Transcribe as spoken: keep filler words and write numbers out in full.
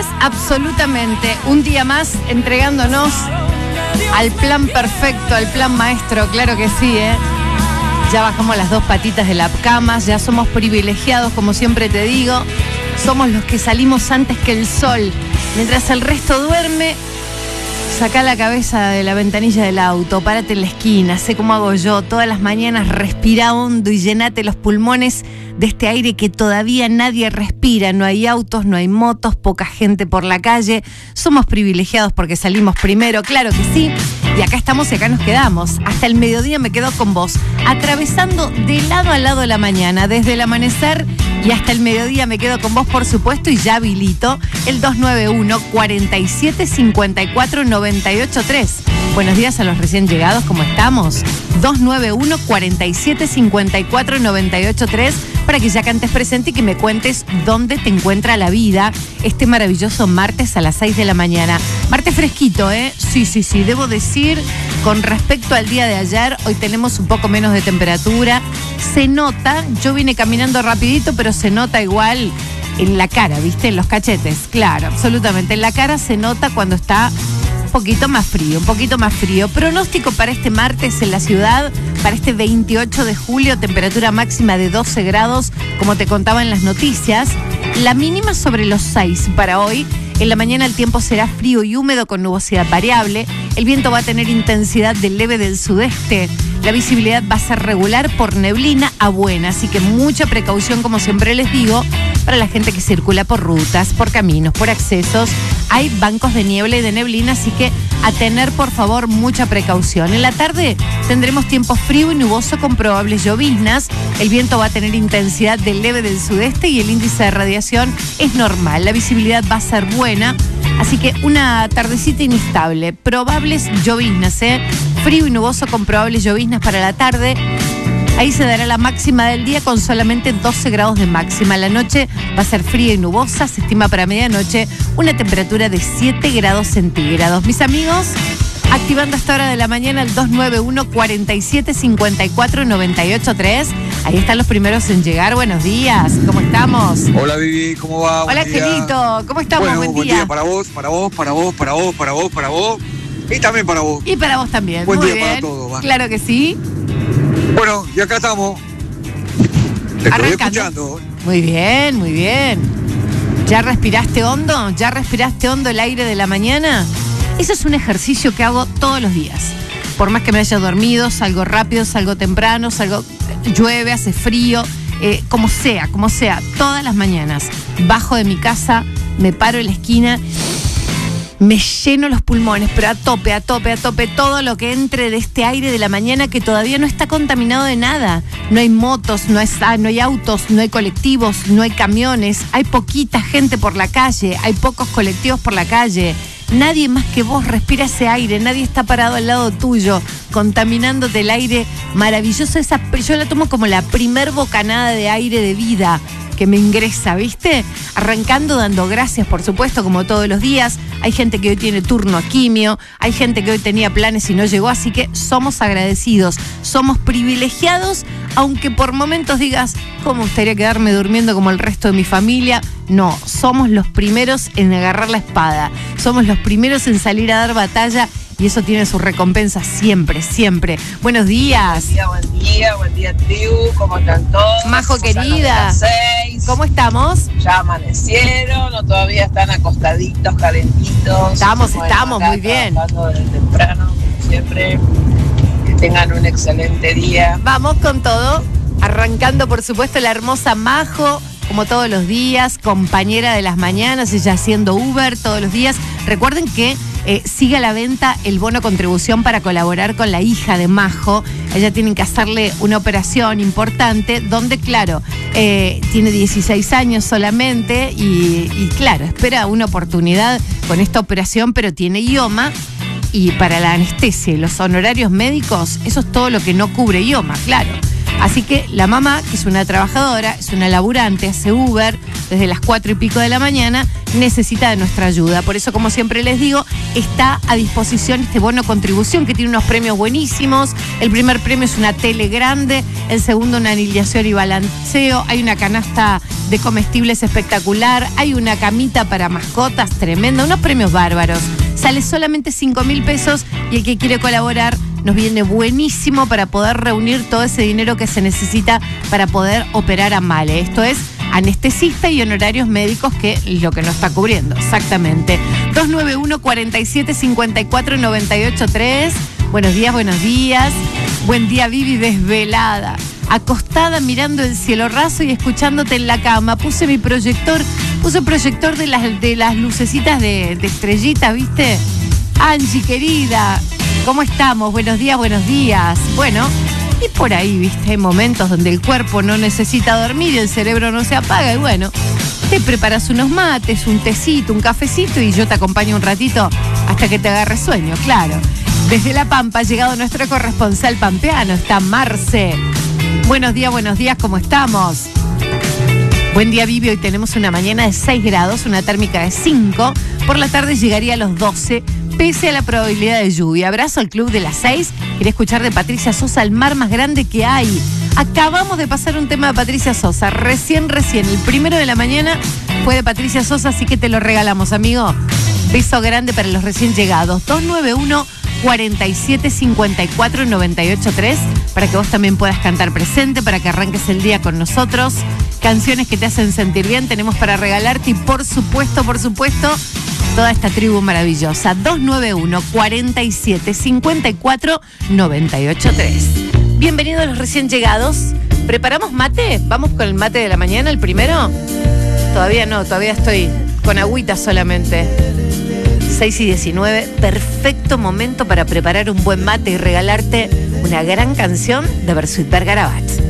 es absolutamente un día más entregándonos al plan perfecto, al plan maestro, claro que sí, ¿eh? Ya bajamos las dos patitas de la cama, ya somos privilegiados, como siempre te digo. Somos los que salimos antes que el sol. Mientras el resto duerme, sacá la cabeza de la ventanilla del auto, párate en la esquina, sé cómo hago yo. Todas las mañanas respira hondo y llenate los pulmones de este aire que todavía nadie respira. No hay autos, no hay motos, poca gente por la calle. Somos privilegiados porque salimos primero, claro que sí. Y acá estamos y acá nos quedamos. Hasta el mediodía me quedo con vos, atravesando de lado a lado la mañana, desde el amanecer y hasta el mediodía me quedo con vos, por supuesto, y ya habilito el dos nueve uno, cuatro siete, cinco cuatro, nueve ocho tres. Buenos días a los recién llegados, ¿cómo estamos? dos nueve uno, cuatro siete, cinco cuatro, nueve ocho tres para que ya cantes presente y que me cuentes dónde te encuentra la vida este maravilloso martes a las seis de la mañana. Martes fresquito, ¿eh? Sí, sí, sí, debo decir, con respecto al día de ayer, hoy tenemos un poco menos de temperatura. Se nota, yo vine caminando rapidito, pero se nota igual en la cara, ¿viste? En los cachetes, claro, absolutamente. En la cara se nota cuando está un poquito más frío, un poquito más frío. Pronóstico para este martes en la ciudad, para este veintiocho de julio, temperatura máxima de doce grados, como te contaba en las noticias. La mínima sobre los seis para hoy. En la mañana el tiempo será frío y húmedo con nubosidad variable. El viento va a tener intensidad de leve del sudeste. La visibilidad va a ser regular por neblina a buena, así que mucha precaución, como siempre les digo, para la gente que circula por rutas, por caminos, por accesos. Hay bancos de niebla y de neblina, así que a tener, por favor, mucha precaución. En la tarde tendremos tiempo frío y nuboso con probables lloviznas. El viento va a tener intensidad de leve del sudeste y el índice de radiación es normal. La visibilidad va a ser buena, así que una tardecita inestable. Probables lloviznas, ¿eh? Frío y nuboso con probables lloviznas para la tarde. Ahí se dará la máxima del día con solamente doce grados de máxima. La noche va a ser fría y nubosa. Se estima para medianoche una temperatura de siete grados centígrados. Mis amigos, activando a esta hora de la mañana el dos nueve uno, cuatro siete, cinco cuatro, nueve ocho tres. Ahí están los primeros en llegar. Buenos días, ¿cómo estamos? Hola Vivi, ¿cómo va? Hola Angelito, ¿cómo estamos? Bueno, buen, buen día. día para vos, para vos, para vos, para vos, para vos, para vos. Y también para vos. Y para vos también. Buen Muy día bien. para todos. Va. Claro que sí. Bueno, y acá estamos. Te estoy Arrancando. escuchando. Muy bien, muy bien. ¿Ya respiraste hondo? ¿Ya respiraste hondo el aire de la mañana? Eso es un ejercicio que hago todos los días. Por más que me haya dormido, salgo rápido, salgo temprano, salgo, llueve, hace frío, eh, como sea, como sea, todas las mañanas. Bajo de mi casa, me paro en la esquina, me lleno los pulmones, pero a tope, a tope, a tope, todo lo que entre de este aire de la mañana que todavía no está contaminado de nada. No hay motos, no hay, no hay autos, no hay colectivos, no hay camiones, hay poquita gente por la calle, hay pocos colectivos por la calle. Nadie más que vos respira ese aire, nadie está parado al lado tuyo, contaminándote el aire maravilloso. Esa, yo la tomo como la primer bocanada de aire de vida que me ingresa, ¿viste? Arrancando dando gracias, por supuesto, como todos los días. Hay gente que hoy tiene turno a quimio, hay gente que hoy tenía planes y no llegó, así que somos agradecidos, somos privilegiados, aunque por momentos digas, ¿cómo me gustaría quedarme durmiendo como el resto de mi familia? No, somos los primeros en agarrar la espada, somos los primeros en salir a dar batalla. Y eso tiene su recompensa siempre, siempre. Buenos días. Buen día, buen día, buen día, tribu. ¿Cómo están todos? Majo querida. ¿Cómo estamos? Ya amanecieron o todavía están acostaditos, calentitos. Estamos, Bueno, estamos, acá muy bien. Trabajando desde temprano, como siempre. Que tengan un excelente día. Vamos con todo. Arrancando, por supuesto, la hermosa Majo, como todos los días, compañera de las mañanas, ella haciendo Uber todos los días. Recuerden que Eh, sigue a la venta el bono contribución para colaborar con la hija de Majo. Ella tiene que hacerle una operación importante donde, claro, eh, tiene dieciséis años solamente y, y, claro, espera una oportunidad con esta operación, pero tiene IOMA y para la anestesia y los honorarios médicos, eso es todo lo que no cubre IOMA, claro. Así que la mamá, que es una trabajadora, es una laburante, hace Uber desde las cuatro y pico de la mañana, necesita de nuestra ayuda. Por eso, como siempre les digo, está a disposición este bono contribución que tiene unos premios buenísimos. El primer premio es una tele grande, el segundo una anillación y balanceo, hay una canasta de comestibles espectacular, hay una camita para mascotas tremenda, unos premios bárbaros. Sale solamente cinco mil pesos y el que quiere colaborar nos viene buenísimo para poder reunir todo ese dinero que se necesita para poder operar a Male. Esto es anestesista y honorarios médicos, que es lo que nos está cubriendo, exactamente. dos nueve uno, cuatro siete, cinco cuatro, nueve ocho tres. Buenos días, buenos días. Buen día, Vivi, desvelada. Acostada mirando el cielo raso y escuchándote en la cama. Puse mi proyector, puse el proyector de las, de las lucecitas de, de estrellitas, ¿viste? Angie, querida, ¿cómo estamos? Buenos días, buenos días. Bueno, y por ahí, ¿viste? Hay momentos donde el cuerpo no necesita dormir y el cerebro no se apaga. Y bueno, te preparas unos mates, un tecito, un cafecito y yo te acompaño un ratito hasta que te agarre sueño, claro. Desde La Pampa ha llegado nuestro corresponsal pampeano, está Marce. Buenos días, buenos días, ¿cómo estamos? Buen día, Vivi. Hoy tenemos una mañana de seis grados, una térmica de cinco. Por la tarde llegaría a los doce, pese a la probabilidad de lluvia. Abrazo al Club de las seis. Quería escuchar de Patricia Sosa, el mar más grande que hay. Acabamos de pasar un tema de Patricia Sosa. Recién, recién. El primero de la mañana fue de Patricia Sosa, así que te lo regalamos, amigo. Beso grande para los recién llegados. dos nueve uno, cuatro siete, cinco cuatro, nueve ocho tres para que vos también puedas cantar presente, para que arranques el día con nosotros. Canciones que te hacen sentir bien tenemos para regalarte y por supuesto, por supuesto, toda esta tribu maravillosa. dos nueve uno, cuatro siete, cinco cuatro, nueve ocho tres. Bienvenidos los recién llegados. ¿Preparamos mate? ¿Vamos con el mate de la mañana, el primero? Todavía no, todavía estoy con agüita solamente. seis y diecinueve, perfecto momento para preparar un buen mate y regalarte una gran canción de Bersuit Vergarabat.